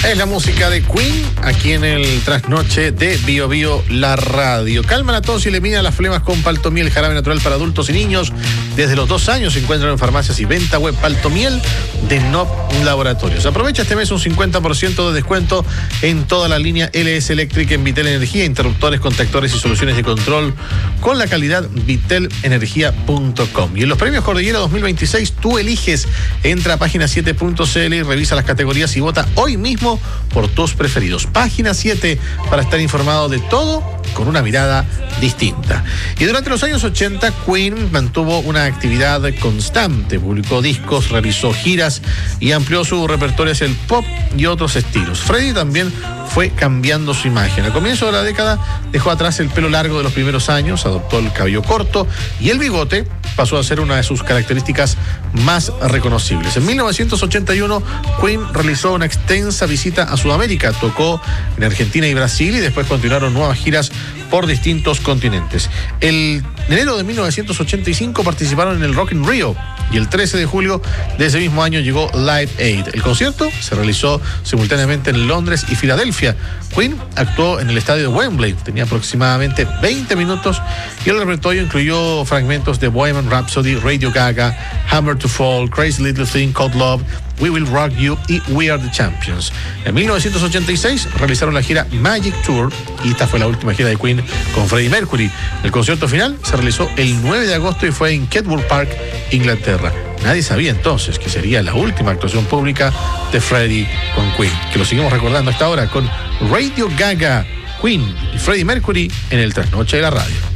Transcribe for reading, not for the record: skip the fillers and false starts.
Es la música de Queen, aquí en el trasnoche de Bio Bio, la radio. Calma la tos y elimina las flemas con Paltomiel, jarabe natural para adultos y niños. Desde los 2 años se encuentran en farmacias y venta web. Paltomiel de Nob Laboratorios. Aprovecha este mes un 50% de descuento en toda la línea LS Electric en Vitel Energía, interruptores, contactores y soluciones de control con la calidad vitelenergia.com. Y en los premios Cordillera 2026 tú eliges. Entra a página 7.cl y revisa las categorías y vota hoy mismo por tus preferidos. Página 7 para estar informado de todo con una mirada distinta. Y durante los años 80, Queen mantuvo una actividad constante. Publicó discos, realizó giras y amplió su repertorio hacia el pop y otros estilos. Freddie también fue cambiando su imagen. Al comienzo de la década dejó atrás el pelo largo de los primeros años, adoptó el cabello corto y el bigote pasó a ser una de sus características más reconocibles. En 1981, Queen realizó una extensa visita a Sudamérica, tocó en Argentina y Brasil y después continuaron nuevas giras por distintos continentes. En enero de 1985 participaron en el Rock in Rio y el 13 de julio de ese mismo año llegó Live Aid. El concierto se realizó simultáneamente en Londres y Filadelfia. Queen actuó en el estadio de Wembley, tenía aproximadamente 20 minutos y el repertorio incluyó fragmentos de Bohemian Rhapsody, Radio Gaga, Hammer to Fall, Crazy Little Thing Called Love, We Will Rock You y We Are the Champions. En 1986 realizaron la gira Magic Tour y esta fue la última gira de Queen con Freddie Mercury. El concierto final se realizó el 9 de agosto y fue en Kenilworth Park, Inglaterra. Nadie sabía entonces que sería la última actuación pública de Freddie con Queen, que lo seguimos recordando hasta ahora con Radio Gaga, Queen y Freddie Mercury en el trasnoche de la radio.